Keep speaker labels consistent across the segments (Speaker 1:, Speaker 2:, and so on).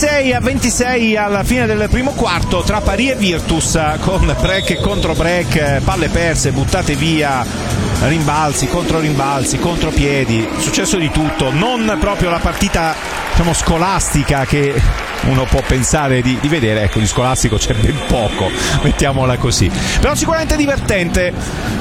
Speaker 1: 26-26 alla fine del primo quarto tra Paris e Virtus, con break e contro break, palle perse, buttate via, rimbalzi, contropiedi, successo di tutto, non proprio la partita, diciamo, scolastica che uno può pensare di vedere. Ecco, di scolastico c'è ben poco, mettiamola così, però sicuramente divertente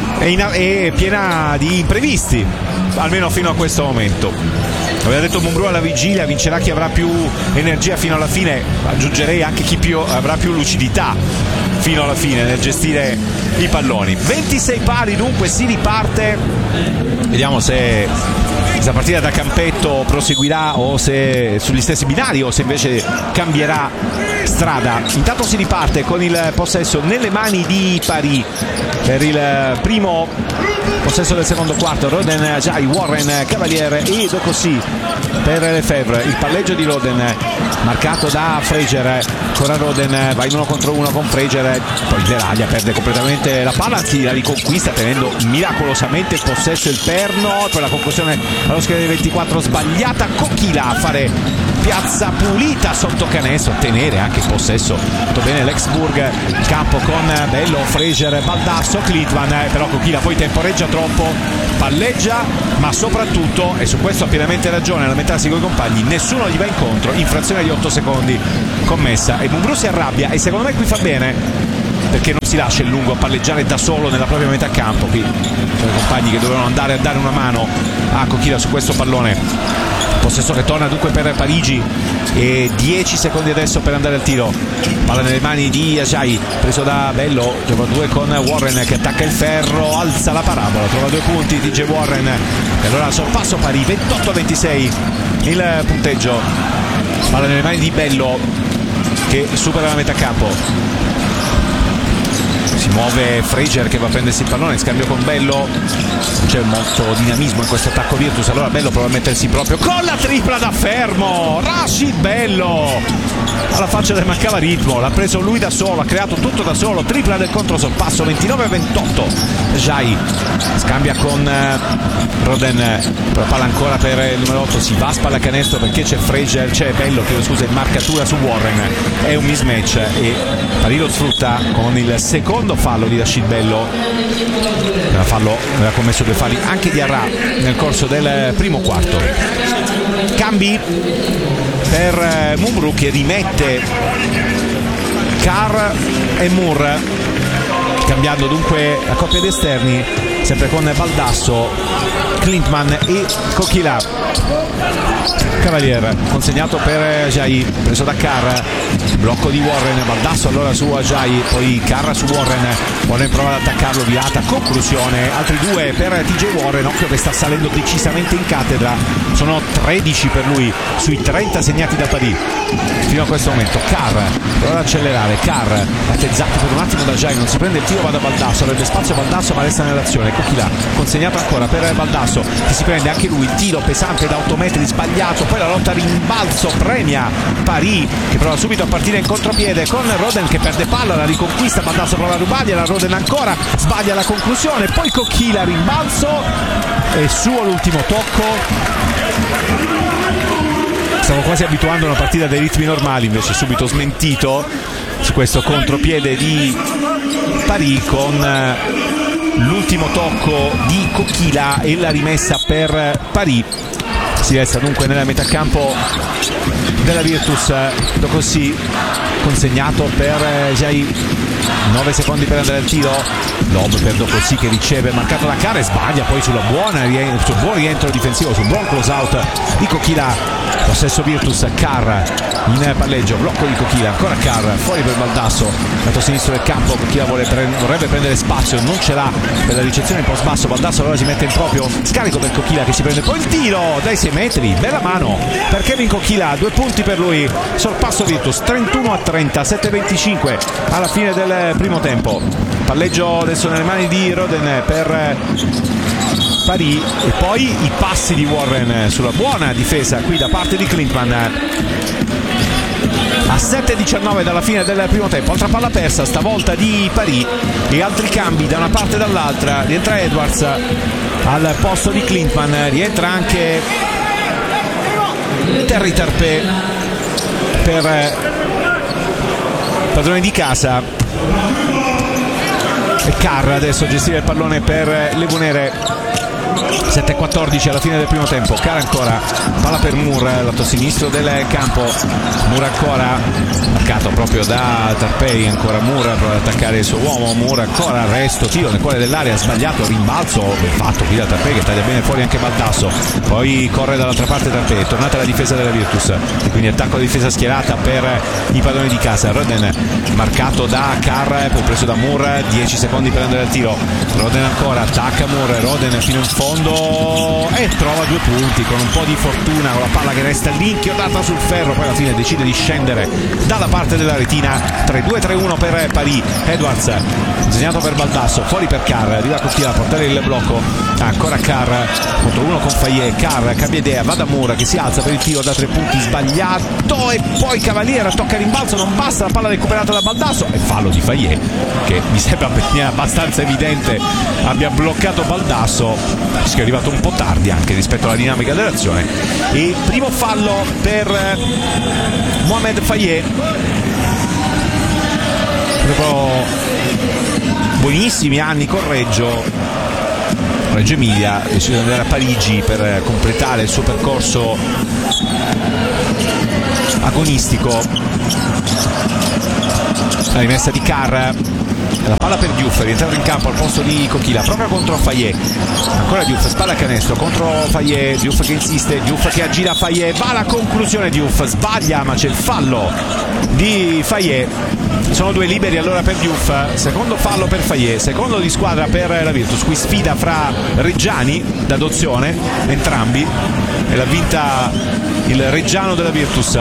Speaker 1: e piena di imprevisti, almeno fino a questo momento. Aveva detto Mumbrù alla vigilia: vincerà chi avrà più energia fino alla fine. Aggiungerei anche chi avrà più lucidità fino alla fine nel gestire i palloni. 26 pari, dunque si riparte. Vediamo se questa partita da campetto proseguirà o se sugli stessi binari o se invece cambierà strada. Intanto si riparte con il possesso nelle mani di Paris per il primo possesso del secondo quarto. Roden, Ajayi, Warren, Cavaliere e Docossi per Lefebvre. Il palleggio di Roden marcato da Frazier. Ancora Roden, va in uno contro uno con Frazier, poi Zeraglia perde completamente la palla, anzi la riconquista tenendo miracolosamente il possesso il perno, per la conclusione allo schermo dei 24 sbagliata. Coquila a fare piazza pulita sotto canestro, tenere anche il possesso molto bene l'Exburg. Campo con Bello, Frazier, Baldasso, Clintman, però Coquila poi temporeggia troppo, palleggia, ma soprattutto, e su questo ha pienamente ragione, alla metà con i compagni, nessuno gli va incontro, infrazione di 8 secondi commessa e Mumbrù si arrabbia, e secondo me qui fa bene perché non si lascia il lungo a palleggiare da solo nella propria metà campo. Qui sono i compagni che dovevano andare a dare una mano a Coquila su questo pallone. Possesso che torna dunque per Parigi e 10 secondi adesso per andare al tiro. Palla nelle mani di Ajayi, preso da Bello, gioca 2 con Warren che attacca il ferro, alza la parabola, trova 2 punti TJ Warren e allora sorpasso Paris, 28-26 il punteggio. Palla nelle mani di Bello che supera la metà campo. Si muove Frazier che va a prendersi il pallone in scambio con Bello. C'è molto dinamismo in questo attacco Virtus, allora Bello prova a mettersi proprio con la tripla da fermo. Rashid Bello alla faccia del mancava ritmo, l'ha preso lui da solo, ha creato tutto da solo, tripla del controsorpasso, 29-28. Ajayi scambia con Roden, la palla ancora per il numero 8, si va a spallacanestro perché c'è Frazier, c'è Bello, chiedo scusa, in marcatura su Warren, è un mismatch e Paris lo sfrutta con il secondo fallo di Rashid Bello. Aveva commesso 2 falli anche di Arra nel corso del primo quarto. Cambi per Mumbrù che rimette Carr e Moore, cambiando dunque la coppia di esterni, sempre con Baldasso, Clintman e Coquila. Cavaliere consegnato per Ajayi, preso da Carr, blocco di Warren, Baldasso allora su Ajayi, poi Carr su Warren, Warren prova ad attaccarlo, virata, conclusione, altri 2 per TJ Warren, occhio che sta salendo decisamente in cattedra, sono 13 per lui sui 30 segnati da Paris fino a questo momento. Carr prova ad accelerare, Carr battezzato per un attimo da Ajayi, non si prende il tiro, va da Baldasso, avrebbe spazio Baldasso ma resta nell'azione. Coquila consegnato ancora per Baldasso che si prende anche lui il tiro pesante da 8 metri sbagliato, poi la lotta a rimbalzo premia Paris che prova subito a partire in contropiede con Roden che perde palla, la riconquista, Baldasso prova a rubargli, la Roden ancora sbaglia la conclusione, poi Coquila rimbalzo e suo l'ultimo tocco. Stavo quasi abituando una partita dei ritmi normali, invece subito smentito su questo contropiede di Paris con l'ultimo tocco di Coquila e la rimessa per Paris. Si resta dunque nella metà campo della Virtus. Docossi consegnato per Ajayi, 9 secondi per andare al tiro, lob per Docossi che riceve, marcato da Carr e sbaglia poi sul buon rientro difensivo, sul buon close out di Coquila. Possesso Virtus, Carr in palleggio, blocco di Coquila, ancora Carr fuori per Baldasso, lato sinistro del campo. Coquila vorrebbe prendere spazio, non ce l'ha per la ricezione in post basso, Baldasso allora si mette in proprio, scarico per Coquila che si prende poi il tiro dai 6 metri, bella mano per Kevin Coquila, 2 punti per lui, sorpasso Virtus 31-30, 7-25 alla fine del primo tempo. Palleggio adesso nelle mani di Roden per Paris e poi i passi di Warren sulla buona difesa qui da parte di Clintman. A 7-19 dalla fine del primo tempo, altra palla persa stavolta di Paris e altri cambi da una parte e dall'altra. Rientra Edwards al posto di Clintman, rientra anche Terry Terpé per padroni di casa, e Carr adesso gestire il pallone per le Nere. 7-14 alla fine del primo tempo. Carr ancora, palla per Moore, lato sinistro del campo. Moore ancora, marcato proprio da Tarpei. Ancora Moore prova ad attaccare il suo uomo. Moore ancora, arresto, tiro nel cuore dell'area, sbagliato, rimbalzo ben fatto qui da Tarpei, che taglia bene fuori anche Baldasso. Poi corre dall'altra parte Tarpei, è tornata la difesa della Virtus, e quindi attacco alla difesa schierata per i padroni di casa. Roden marcato da Carr, poi preso da Moore, 10 secondi per andare al tiro. Roden ancora, attacca Moore, Roden fino in fondo e trova 2 punti con un po' di fortuna, con la palla che resta lì inchiodata sul ferro. Poi alla fine decide di scendere dalla parte della retina. 3-2-3-1 per Paris. Edwards disegnato per Baldasso, fuori per Carr, arriva Cottina a portare il blocco. Ancora Carr contro uno con Fayet. Carr cambia idea, va da Moore che si alza per il tiro da 3 punti, sbagliato, e poi Cavaliera tocca il rimbalzo, non basta, la palla recuperata da Baldasso e fallo di Fayet, che mi sembra abbastanza evidente abbia bloccato Baldasso, che è arrivato un po' tardi anche rispetto alla dinamica dell'azione. E primo fallo per Mohamed Fayet. Dopo buonissimi anni con Reggio Emilia decide di andare a Parigi per completare il suo percorso agonistico. La rimessa di Carr, la palla per Diouf, rientrato in campo al posto di Coquila proprio contro Fayet. Ancora Diouf, spalla a canestro contro Fayet. Diouf che insiste, Diouf che aggira Fayet, va alla conclusione, Diouf sbaglia, ma c'è il fallo di Fayet. Sono 2 liberi allora per Diouf, secondo fallo per Fayet, secondo di squadra per la Virtus. Qui sfida fra reggiani d'adozione entrambi, e l'ha vinta il reggiano della Virtus,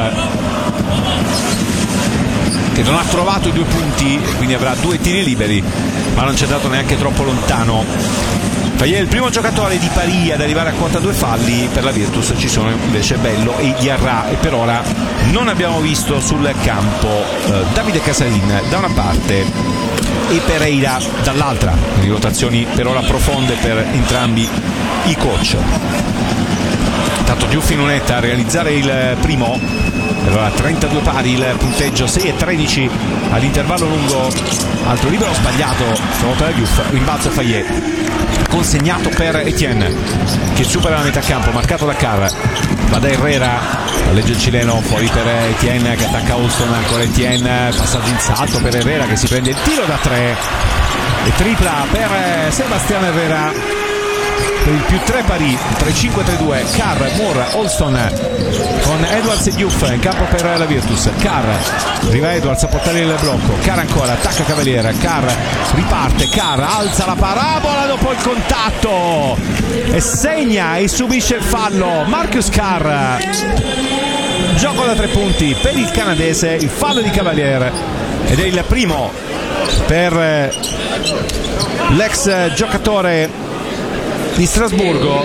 Speaker 1: che non ha trovato i 2 punti e quindi avrà 2 tiri liberi, ma non ci è dato neanche troppo lontano. Fayet è il primo giocatore di Paris ad arrivare a quota 2 falli. Per la Virtus ci sono invece Bello e Diarra, e per ora non abbiamo visto sul campo Davide Casalin da una parte e Pereira dall'altra, quindi rotazioni per ora profonde per entrambi i coach. Tanto Diouf in lunetta a realizzare il primo. Allora 32 pari il punteggio, 6-13 all'intervallo lungo. Altro libero sbagliato stavolta da Diouf, rimbalzo Fayet, consegnato per Etienne che supera la metà campo, marcato da Carr, va da Herrera, legge il cileno, fuori per Etienne che attacca Olson. Ancora Etienne, passaggio in salto per Herrera che si prende il tiro da 3 e tripla per Sebastián Herrera per il più 3 Paris. 3-5-3-2, Carr, Moore, Olson con Edwards e Diouf in campo per la Virtus. Carr, arriva Edwards a portare il blocco, Carr ancora, attacca Cavaliera, Carr riparte, Carr alza la parabola dopo il contatto e segna e subisce il fallo Marcus Carr. Gioco da 3 punti per il canadese, il fallo di Cavaliere, ed è il primo per l'ex giocatore di Strasburgo.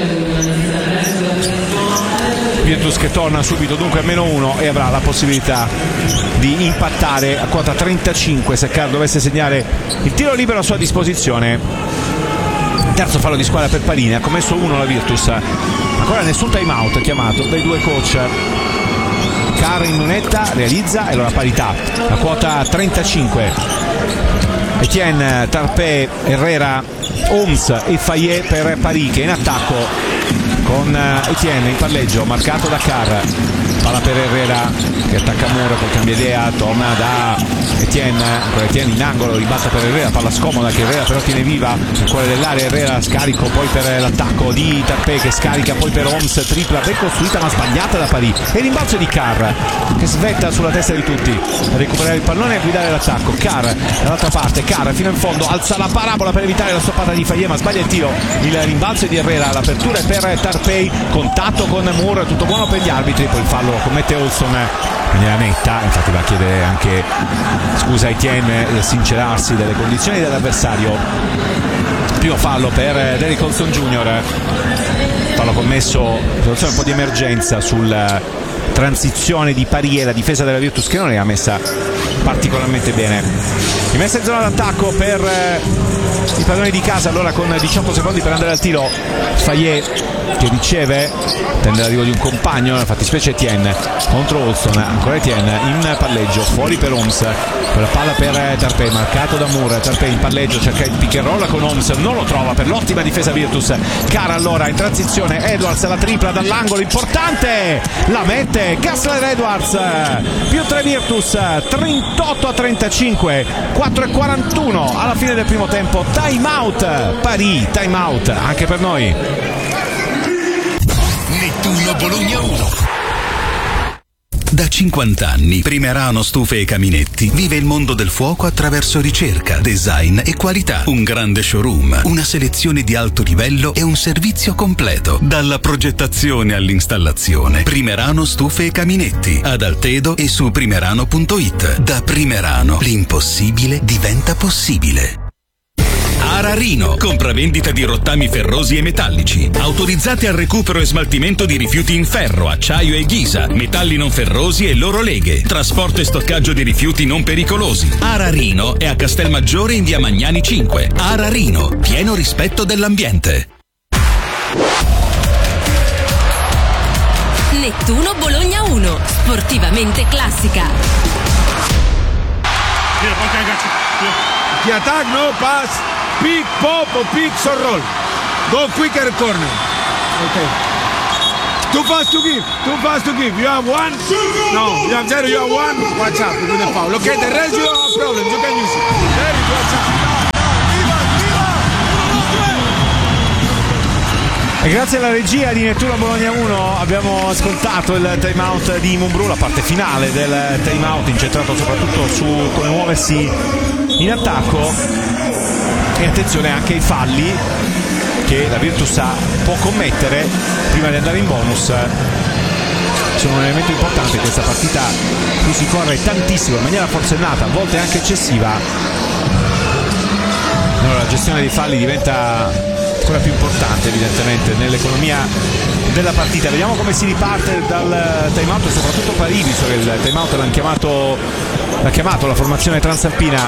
Speaker 1: Virtus che torna subito dunque a -1 e avrà la possibilità di impattare a quota 35 se Carr dovesse segnare il tiro libero a sua disposizione. Terzo fallo di squadra per Paris, ha commesso 1 la Virtus. Ancora nessun time out chiamato dai 2 coach. Carr in lunetta realizza e allora parità a quota 35. Etienne, Tarpei, Herrera, Holmes e Fayet per Paris, che è in attacco con Etienne in palleggio, marcato da Carr. Palla per Herrera che attacca Moore, poi cambia idea, torna da Etienne, ancora Etienne in angolo, ribatte per Herrera, palla scomoda che Herrera però tiene viva nel cuore dell'area. Herrera scarico poi per l'attacco di Tarpei che scarica poi per Holmes, tripla ben costruita ma sbagliata da Paris, e rimbalzo di Carr che svetta sulla testa di tutti a recuperare il pallone e a guidare l'attacco. Carr dall'altra parte, Carr fino in fondo, alza la parabola per evitare la stoppata di Fayet ma sbaglia il tiro. Il rimbalzo di Herrera, l'apertura è per Tarpei, contatto con Moore, tutto buono per gli arbitri, poi il fallo commette Olson in maniera netta, infatti va a chiedere anche scusa a Etienne del sincerarsi delle condizioni dell'avversario. Primo fallo per Derrick Olson Jr., fallo commesso, situazione un po' di emergenza sul transizione di Paris e la difesa della Virtus che non era messa particolarmente bene. Rimessa in zona d'attacco per i padroni di casa, allora con 18 secondi per andare al tiro. Fayet che riceve, tende l'arrivo di un compagno, nella fattispecie Etienne contro Olson, ancora Etienne in palleggio, fuori per Holmes, con la palla per Tarpey, marcato da Moore. Tarpey in palleggio, cerca il pick and roll con Holmes, non lo trova per l'ottima difesa Virtus. Carr allora in transizione, Edwards la tripla dall'angolo importante, la mette Kessler Edwards, più 3 Virtus, 38-35, 4:41 alla fine del primo tempo. Time out Paris, time out anche per noi.
Speaker 2: Nettuno Bologna 1. Da 50 anni Primerano Stufe e Caminetti vive il mondo del fuoco attraverso ricerca, design e qualità. Un grande showroom, una selezione di alto livello e un servizio completo. Dalla progettazione all'installazione. Primerano Stufe e Caminetti, ad Altedo e su primerano.it. Da Primerano l'impossibile diventa possibile. Ararino, compravendita di rottami ferrosi e metallici, autorizzati al recupero e smaltimento di rifiuti in ferro, acciaio e ghisa, metalli non ferrosi e loro leghe, trasporto e stoccaggio di rifiuti non pericolosi. Ararino è a Castelmaggiore in via Magnani 5. Ararino, pieno rispetto dell'ambiente.
Speaker 3: Nettuno Bologna 1, sportivamente classica.
Speaker 4: The attack, no pass, pick, pop or pick or roll. Go quicker corner. Okay. Too fast to give. You have one. No, you have zero, you have one. Watch out with the foul. Okay, the rest you don't have problems. You can use it. Very good. Watch out.
Speaker 1: E grazie alla regia di Nettuno Bologna 1 abbiamo ascoltato il time out di Mumbrù, la parte finale del time out incentrato soprattutto su come muoversi in attacco, e attenzione anche ai falli che la Virtus può commettere prima di andare in bonus. Sono un elemento importante in questa partita, qui si corre tantissimo in maniera forsennata, a volte anche eccessiva. Allora la gestione dei falli diventa ancora più importante evidentemente nell'economia della partita. Vediamo come si riparte dal time out, soprattutto Parì, visto che il time out l'ha chiamato la formazione transalpina,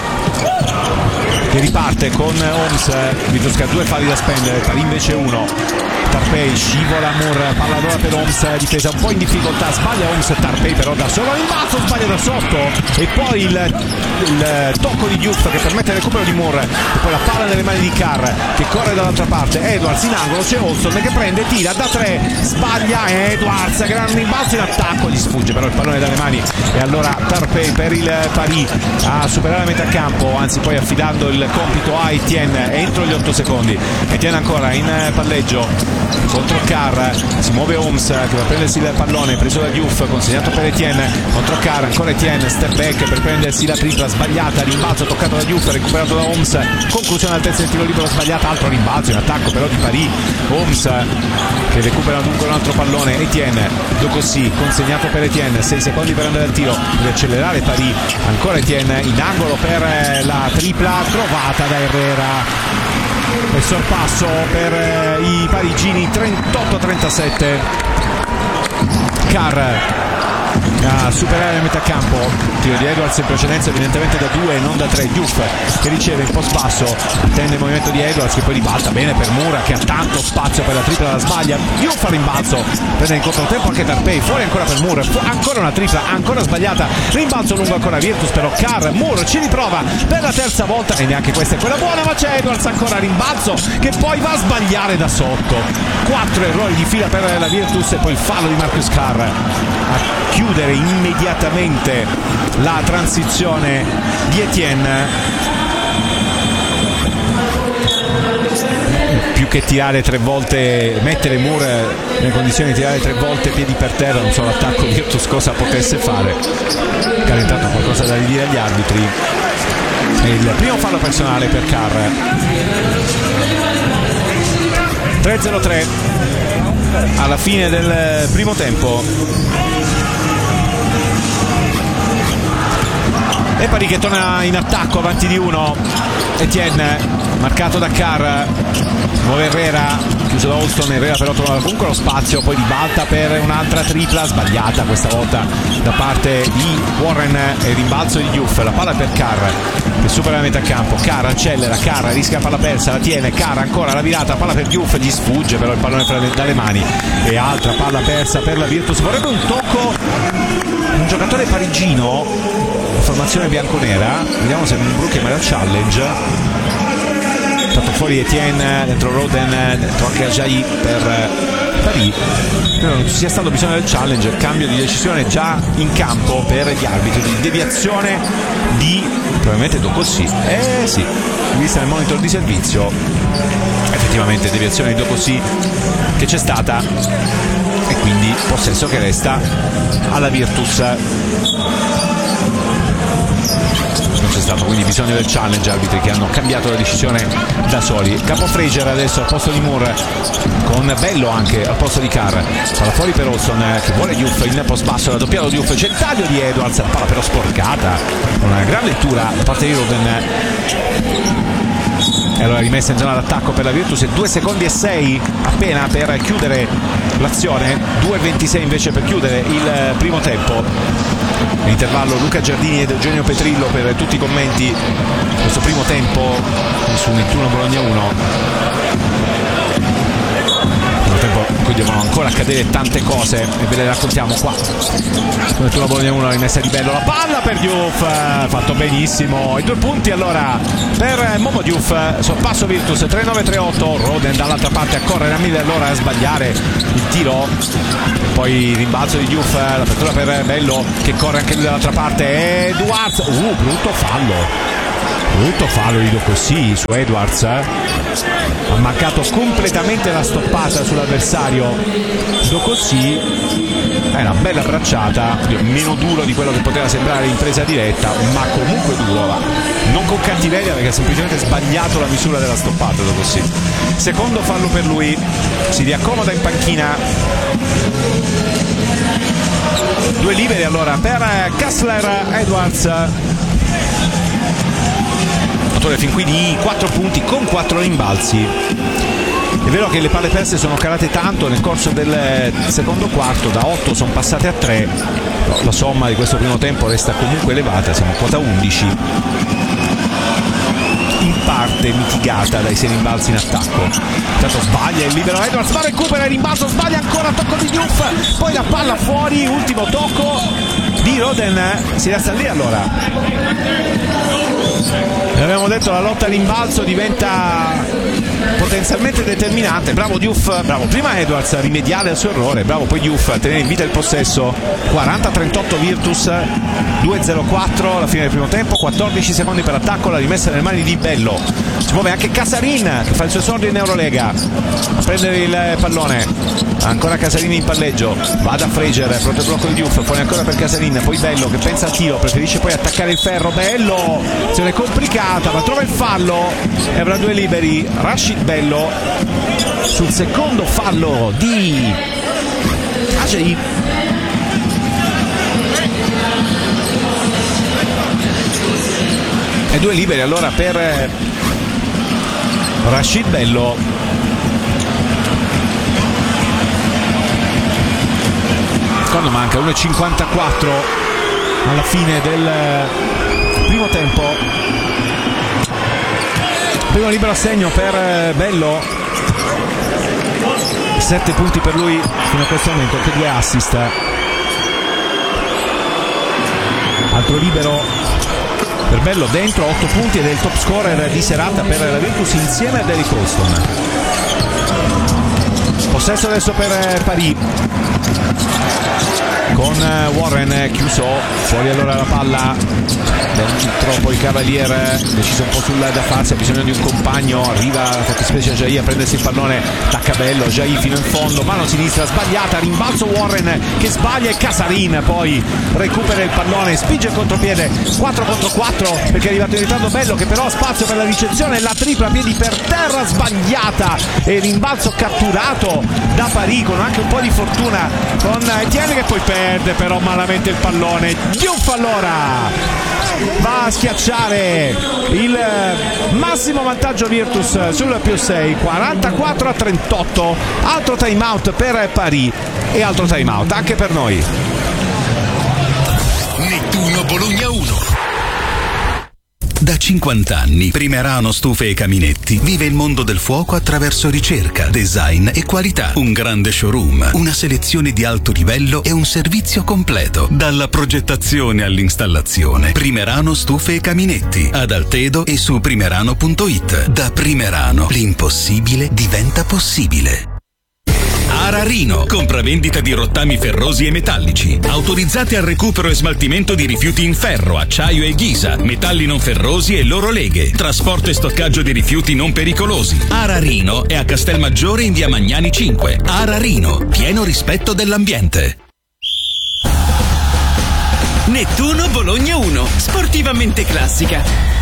Speaker 1: che riparte con Holmes. Virtus che ha 2 falli da spendere, Parì invece 1. Tarpey scivola, Moore, palla allora per Holmes, difesa un po' in difficoltà, sbaglia Holmes, Tarpey però da solo all'imbalzo, sbaglia da sotto, e poi il tocco di Diouf che permette il recupero di Moore, e poi la palla nelle mani di Carr che corre dall'altra parte. Edwards in angolo, c'è Olson che prende, tira da 3, sbaglia Edwards, grande rimbalzo in attacco, gli sfugge però il pallone dalle mani, e allora Tarpey per il Paris a superare la metà campo, anzi poi affidando il compito a Etienne entro gli 8 secondi. Etienne ancora in palleggio contro Carr, si muove Holmes che va a prendersi il pallone, preso da Diouf, consegnato per Etienne, contro Carr, ancora Etienne, step back per prendersi la tripla sbagliata, rimbalzo toccato da Diouf, recuperato da Holmes, conclusione altezza del tiro libero sbagliata, altro rimbalzo in attacco però di Paris. Holmes che recupera dunque un altro pallone, Etienne, così consegnato per Etienne, 6 secondi per andare al tiro, per accelerare Paris, ancora Etienne in angolo per la tripla trovata da Herrera. Il sorpasso per i parigini, 38-37. Carr a superare la metà campo, tiro di Edwards in precedenza evidentemente da 2 non da 3. Diouf che riceve in post basso, attende il movimento di Edwards che poi ribalta bene per Moore che ha tanto spazio per la tripla, la sbaglia. Diouf a rimbalzo, prende in controtempo anche Tarpey, fuori ancora per Moore, ancora una tripla ancora sbagliata, rimbalzo lungo ancora Virtus, però Carr, Moore ci riprova per la terza volta e neanche questa è quella buona, ma c'è Edwards ancora, rimbalzo che poi va a sbagliare da sotto. 4 errori di fila per la Virtus e poi il fallo di Marcus Carr a chiudere immediatamente la transizione di Etienne. Più che tirare 3 volte, mettere Moore nelle condizioni di tirare 3 volte piedi per terra, non so l'attacco Virtus cosa potesse fare, che ha intanto qualcosa da ridire agli arbitri. E il primo fallo personale per Carr. 3-0-3 alla fine del primo tempo. E Paris che torna in attacco avanti di uno. Etienne marcato da Carr, muove Herrera, chiuso da Alston. Herrera però trova comunque lo spazio, poi ribalta per un'altra tripla sbagliata questa volta da parte di Warren e rimbalzo di Diouf. La palla per Carr che supera la metà campo. Carr accelera, Carr rischia palla persa, la tiene, Carr ancora la virata, palla per Diouf, gli sfugge però il pallone dalle mani e altra palla persa per la Virtus. Vorrebbe un tocco un giocatore parigino, formazione bianconera, vediamo se Brook chiama il challenge. Stato fuori Etienne, dentro Roden, dentro anche Ajayi per Paris. Credo non ci sia stato bisogno del challenge, cambio di decisione già in campo per gli arbitri di deviazione di probabilmente Dokossi. Sì, vista nel monitor di servizio effettivamente deviazione di Dokossi che c'è stata e quindi possesso che resta alla Virtus. Non c'è stato quindi bisogno del challenge, arbitri che hanno cambiato la decisione da soli. Capo Fraser adesso al posto di Moore con Bello anche al posto di Carr. Palla fuori per Olson che vuole Diouf in post basso, la doppiato Diouf, c'è il taglio di Edwards, la palla però sporcata, una gran lettura da parte di Roden. E allora rimessa in zona d'attacco per la Virtus e 2 secondi e 6 appena per chiudere l'azione, 2:26 invece per chiudere il primo tempo. L'intervallo Luca Giardini ed Eugenio Petrillo per tutti i commenti questo primo tempo su Nettuno Bologna 1. Tempo in cui devono ancora accadere tante cose e ve le raccontiamo qua. Nettuno Bologna 1, rimessa di Bello, la palla per Diouf, fatto benissimo, i 2 punti allora per Momo Diouf, sorpasso Virtus 3-9-3-8. Roden dall'altra parte a correre a 1000 all'ora a sbagliare il tiro, poi rimbalzo di Diouf, l'apertura per Bello che corre anche lui dall'altra parte. Edwards, brutto fallo di Dokossi su Edwards, ha mancato completamente la stoppata sull'avversario Dokossi. È una bella bracciata, meno duro di quello che poteva sembrare in presa diretta, ma comunque duro, non con cattiveria perché ha semplicemente sbagliato la misura della stoppata Dokossi. Secondo fallo per lui, si riaccomoda in panchina. 2 liberi allora per Kessler. Edwards autore fin qui di 4 punti con 4 rimbalzi. È vero che le palle perse sono calate tanto nel corso del secondo quarto, da 8 sono passate a 3, la somma di questo primo tempo resta comunque elevata, siamo a quota 11, in parte mitigata dai 6 rimbalzi in attacco. Intanto sbaglia il libero Edwards, ma recupera il rimbalzo, sbaglia ancora, tocco di Diouf, poi la palla fuori, ultimo tocco di Roden, si resta lì allora. Abbiamo detto la lotta al rimbalzo diventa potenzialmente determinante. Bravo Diouf, bravo prima Edwards a rimediare al suo errore, bravo poi Diouf a tenere in vita il possesso. 40-38 Virtus, 2-0-4 alla fine del primo tempo, 14 secondi per attacco, la rimessa nelle mani di Bello. Si muove anche Casarin che fa il suo esordio in Eurolega a prendere il pallone, ancora Casarin in palleggio, va da Fraser, pronto il blocco di Diouf, poi ancora per Casarin, poi Bello che pensa al tiro, preferisce poi attaccare il ferro. Bello, azione complicata ma trova il fallo e avrà 2 liberi Rashid Bello sul secondo fallo di Ajayi. E 2 liberi allora per Rashid Bello. Quando manca 1:54 alla fine del primo tempo, primo libero a segno per Bello, 7 punti per lui fino a questo momento, anche 2 assist. Altro libero per Bello dentro, 8 punti ed è il top scorer di serata per la Virtus insieme a Derrick Colston. Possesso adesso per Paris con Warren chiuso, fuori allora la palla dentro, poi Cavalier deciso un po' sul da farsi, ha bisogno di un compagno, arriva la fattispecie Ajayi a prendersi il pallone, attacca Bello, Ajayi fino in fondo, mano sinistra sbagliata, rimbalzo Warren che sbaglia e Casarin poi recupera il pallone, spinge il contropiede, 4 contro 4 perché è arrivato in ritardo Bello che però ha spazio per la ricezione, la tripla piedi per terra sbagliata e rimbalzo catturato da Parì con anche un po' di fortuna con Etienne che poi perde però malamente il pallone. Diouf allora va a schiacciare il massimo vantaggio Virtus sul +6, 44-38. Altro time out per Parì e altro time out anche per noi.
Speaker 2: Nettuno Bologna 1. Da 50 anni Primerano Stufe e Caminetti vive il mondo del fuoco attraverso ricerca, design e qualità. Un grande showroom, una selezione di alto livello e un servizio completo. Dalla progettazione all'installazione. Primerano Stufe e Caminetti ad Altedo e su primerano.it. Da Primerano l'impossibile diventa possibile. Ararino, compravendita di rottami ferrosi e metallici, autorizzati al recupero e smaltimento di rifiuti in ferro, acciaio e ghisa, metalli non ferrosi e loro leghe, trasporto e stoccaggio di rifiuti non pericolosi. Ararino è a Castelmaggiore in via Magnani 5. Ararino, pieno rispetto dell'ambiente.
Speaker 5: Nettuno Bologna 1, sportivamente classica.